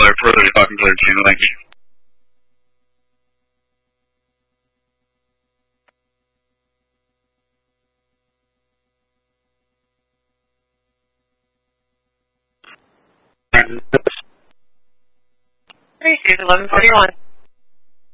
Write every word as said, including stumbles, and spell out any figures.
further, further talking clear to you. Thank you. Three, eleven forty-one.